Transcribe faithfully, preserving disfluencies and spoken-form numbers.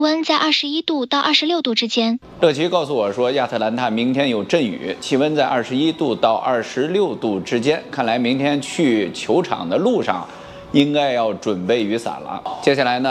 温在二十一度到二十六度之间。 乐奇告诉我说，亚特兰大明天有阵雨，气温在二十一度到二十六度之间。看来明天去球场的路上，应该要准备雨伞了。接下来呢？